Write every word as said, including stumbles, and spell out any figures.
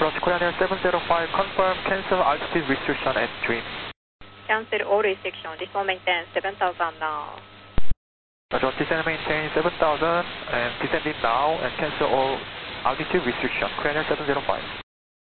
approach Korean Air seven zero five, confirm cancel altitude restriction and trim. Cancel all restriction, descend maintain seven thousand now. Roger, descend and maintain seven thousand and descending now and cancel all altitude restriction, Korean Air seven zero five.